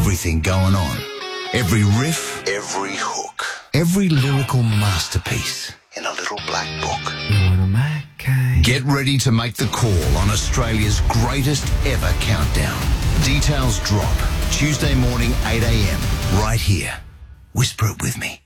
everything going on. Every riff, every hook, every lyrical masterpiece in a little black book. Get ready to make the call on Australia's greatest ever countdown. Details drop Tuesday morning 8 a.m. right here. Whisper it with me.